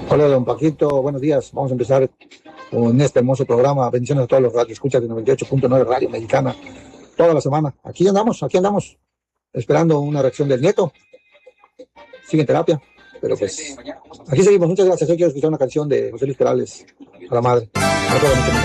Hola, don Paquito, buenos días. Vamos a empezar con este hermoso programa. Bendiciones a todos los radioescuchas de 98.9 Radio Mexicana toda la semana. Aquí andamos, esperando una reacción del nieto. Sigue en terapia, pero pues aquí seguimos. Muchas gracias. Hoy quiero escuchar una canción de José Luis Perales a la madre. No puedo mucho más.